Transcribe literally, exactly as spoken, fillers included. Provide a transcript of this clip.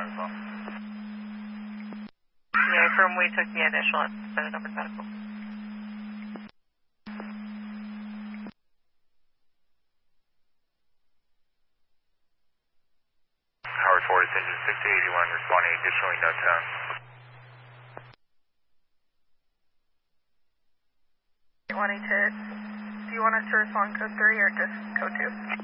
as well. Yeah, from we took the initial and set it up in medical. Howard four, Decision six eighty-one, responding additionally downtown. Wanting to, do you want us to respond code three or just code two?